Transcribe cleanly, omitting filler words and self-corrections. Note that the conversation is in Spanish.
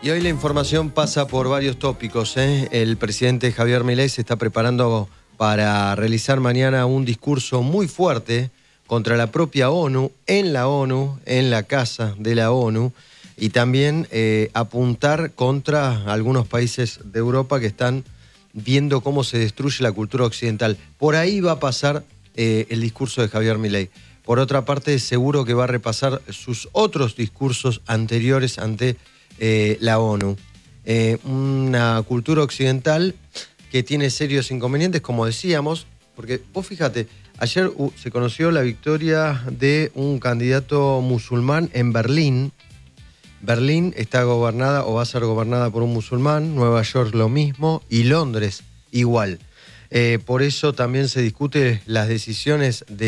Y hoy la información pasa por varios tópicos, ¿eh? El presidente Javier Milei se está preparando para realizar mañana un discurso muy fuerte contra la propia ONU, en la casa de la ONU, y también apuntar contra algunos países de Europa que están viendo cómo se destruye la cultura occidental. Por ahí va a pasar el discurso de Javier Milei. Por otra parte, seguro que va a repasar sus otros discursos anteriores ante la ONU. Una cultura occidental que tiene serios inconvenientes, como decíamos, porque vos fíjate, ayer se conoció la victoria de un candidato musulmán en Berlín. Berlín está gobernada o va a ser gobernada por un musulmán, Nueva York lo mismo y Londres igual. Por eso también se discute las decisiones de